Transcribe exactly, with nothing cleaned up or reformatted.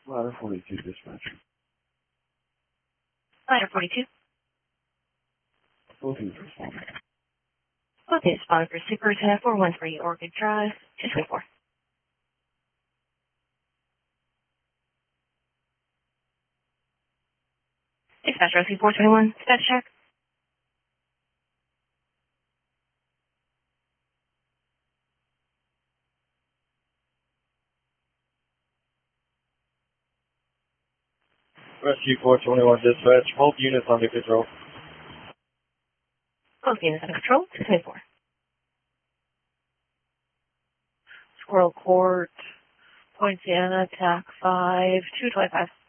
Ladder forty-two dispatch. Ladder forty-two. Philippines responding. Okay, responding for Super ten four one three Orchid Drive, two twenty-four. Dispatch Rescue four twenty-one, status check. Rescue four twenty-one dispatch, hold units under control. Both units under control, two twenty-four. Squirrel Court, Poinciana, T A C five, two twenty-five.